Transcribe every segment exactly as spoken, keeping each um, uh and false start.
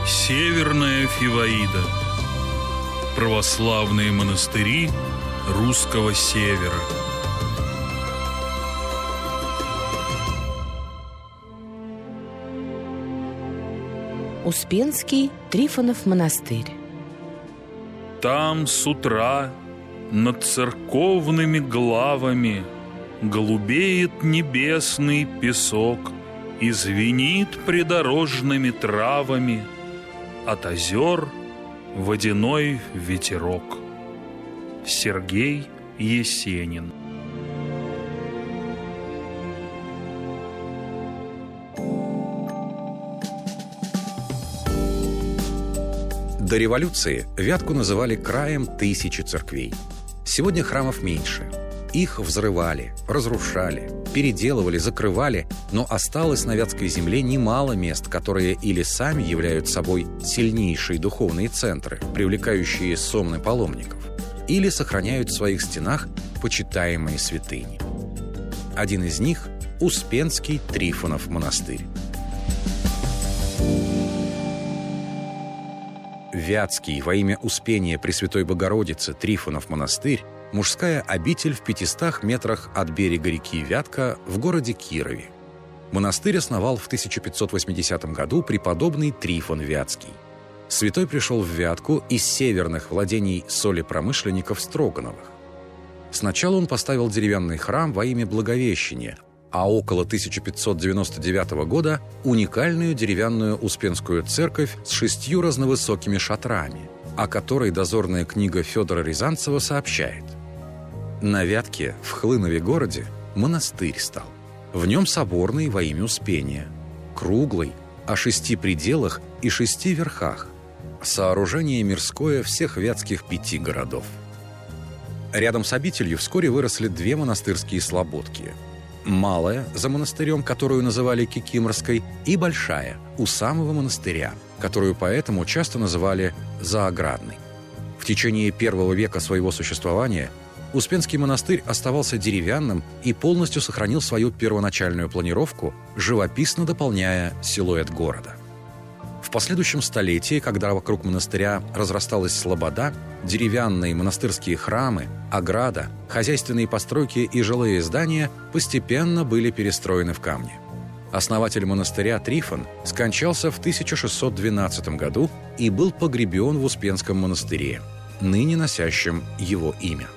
Северная Фиваида. Православные монастыри русского севера. Успенский Трифонов монастырь. Там с утра над церковными главами голубеет небесный песок и звенит придорожными травами, от озер водяной ветерок. Сергей Есенин. До революции Вятку называли краем тысячи церквей. Сегодня храмов меньше. Их взрывали, разрушали, переделывали, закрывали, но осталось на Вятской земле немало мест, которые или сами являются собой сильнейшие духовные центры, привлекающие сонмы паломников, или сохраняют в своих стенах почитаемые святыни. Один из них – Успенский Трифонов монастырь. Вятский во имя Успения Пресвятой Богородицы Трифонов монастырь – мужская обитель в пятистах метрах от берега реки Вятка в городе Кирове. Монастырь основал в тысяча пятьсот восьмидесятом году преподобный Трифон Вятский. Святой пришел в Вятку из северных владений солепромышленников Строгановых. Сначала он поставил деревянный храм во имя Благовещения, а около тысяча пятьсот девяносто девятого года уникальную деревянную Успенскую церковь с шестью разновысокими шатрами, о которой дозорная книга Федора Рязанцева сообщает. На Вятке, в Хлынове городе, монастырь стал. В нем соборный во имя Успения, круглый, о шести пределах и шести верхах. Сооружение мирское всех вятских пяти городов. Рядом с обителью вскоре выросли две монастырские слободки. Малая, за монастырем, которую называли Кикиморской, и большая, у самого монастыря, которую поэтому часто называли Заоградной. В течение первого века своего существования Успенский монастырь оставался деревянным и полностью сохранил свою первоначальную планировку, живописно дополняя силуэт города. В последующем столетии, когда вокруг монастыря разрасталась слобода, деревянные монастырские храмы, ограда, хозяйственные постройки и жилые здания постепенно были перестроены в камне. Основатель монастыря Трифон скончался в тысяча шестьсот двенадцатом году и был погребен в Успенском монастыре, ныне носящем его имя.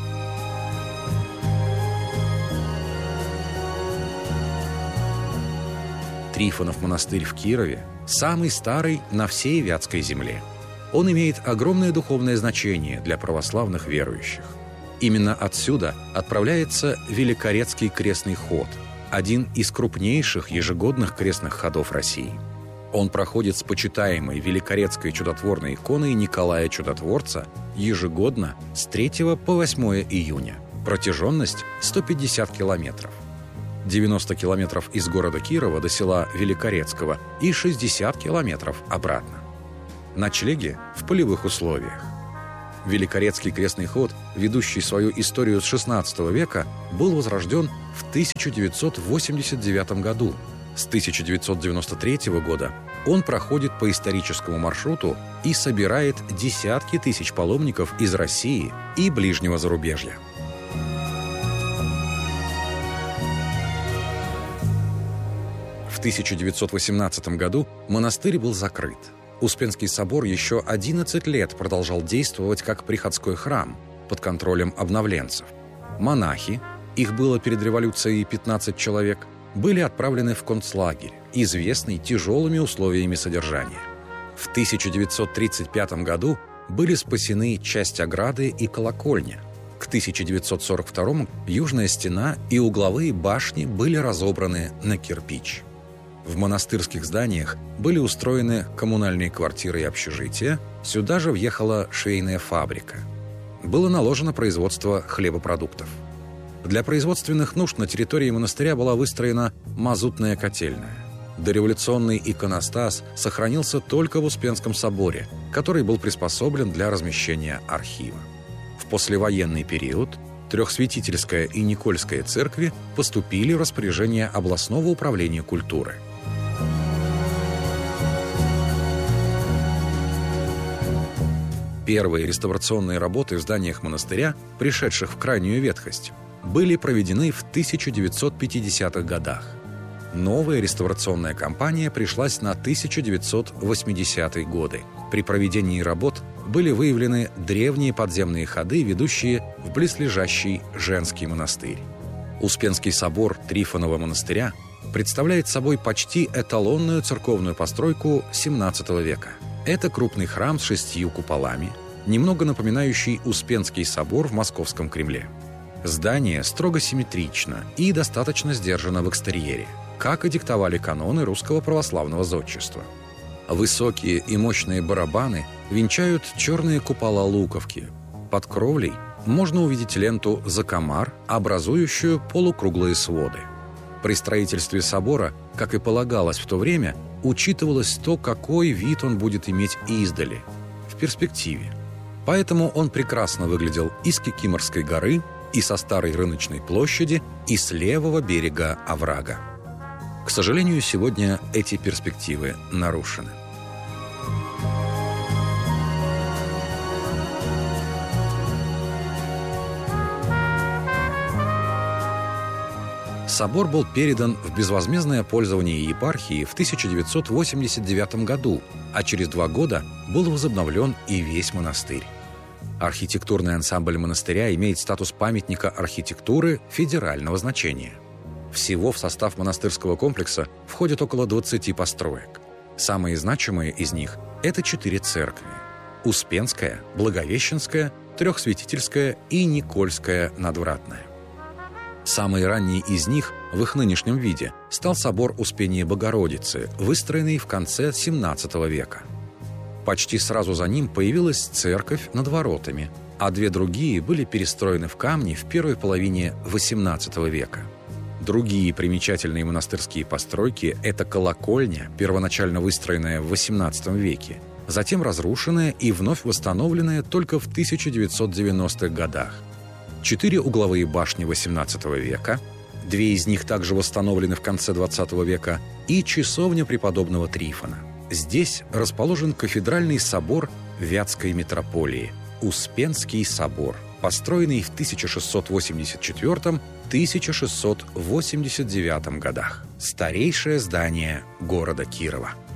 Трифонов монастырь в Кирове – самый старый на всей Вятской земле. Он имеет огромное духовное значение для православных верующих. Именно отсюда отправляется Великорецкий крестный ход, один из крупнейших ежегодных крестных ходов России. Он проходит с почитаемой Великорецкой чудотворной иконой Николая Чудотворца ежегодно с третьего по восьмое июня. Протяженность – сто пятьдесят километров. девяносто километров из города Кирова до села Великорецкого и шестьдесят километров обратно. Ночлеги в полевых условиях. Великорецкий крестный ход, ведущий свою историю с шестнадцатого века, был возрожден в тысяча девятьсот восемьдесят девятом году. С тысяча девятьсот девяносто третьего года он проходит по историческому маршруту и собирает десятки тысяч паломников из России и ближнего зарубежья. В тысяча девятьсот восемнадцатом году монастырь был закрыт. Успенский собор еще одиннадцать лет продолжал действовать как приходской храм под контролем обновленцев. Монахи, их было перед революцией пятнадцать человек, были отправлены в концлагерь, известный тяжелыми условиями содержания. В тысяча девятьсот тридцать пятом году были спасены часть ограды и колокольня. К тысяча девятьсот сорок второму южная стена и угловые башни были разобраны на кирпич. В монастырских зданиях были устроены коммунальные квартиры и общежития, сюда же въехала швейная фабрика. Было наложено производство хлебопродуктов. Для производственных нужд на территории монастыря была выстроена мазутная котельная. Дореволюционный иконостас сохранился только в Успенском соборе, который был приспособлен для размещения архива. В послевоенный период Трехсвятительская и Никольская церкви поступили в распоряжение областного управления культуры. Первые реставрационные работы в зданиях монастыря, пришедших в крайнюю ветхость, были проведены в тысяча девятьсот пятидесятых годах. Новая реставрационная кампания пришлась на тысяча девятьсот восьмидесятые годы. При проведении работ были выявлены древние подземные ходы, ведущие в близлежащий женский монастырь. Успенский собор Трифонова монастыря представляет собой почти эталонную церковную постройку семнадцатого века. Это крупный храм с шестью куполами, немного напоминающий Успенский собор в Московском Кремле. Здание строго симметрично и достаточно сдержано в экстерьере, как и диктовали каноны русского православного зодчества. Высокие и мощные барабаны венчают черные купола луковки. Под кровлей можно увидеть ленту «Закомар», образующую полукруглые своды. При строительстве собора, как и полагалось в то время, учитывалось то, какой вид он будет иметь издали, в перспективе. Поэтому он прекрасно выглядел и с Кикиморской горы, и со Старой Рыночной площади, и с левого берега оврага. К сожалению, сегодня эти перспективы нарушены. Собор был передан в безвозмездное пользование епархии в тысяча девятьсот восемьдесят девятом году, а через два года был возобновлен и весь монастырь. Архитектурный ансамбль монастыря имеет статус памятника архитектуры федерального значения. Всего в состав монастырского комплекса входит около двадцати построек. Самые значимые из них – это четыре церкви – Успенская, Благовещенская, Трехсвятительская и Никольская надвратная. Самый ранний из них в их нынешнем виде стал собор Успения Богородицы, выстроенный в конце семнадцатого века. Почти сразу за ним появилась церковь над воротами, а две другие были перестроены в камни в первой половине восемнадцатого века. Другие примечательные монастырские постройки – это колокольня, первоначально выстроенная в восемнадцатом веке, затем разрушенная и вновь восстановленная только в тысяча девятьсот девяностых годах. Четыре угловые башни восемнадцатого века, две из них также восстановлены в конце двадцатого века, и часовня преподобного Трифона. Здесь расположен кафедральный собор Вятской митрополии – Успенский собор, построенный в тысяча шестьсот восемьдесят четвёртом — тысяча шестьсот восемьдесят девятом годах. Старейшее здание города Кирова.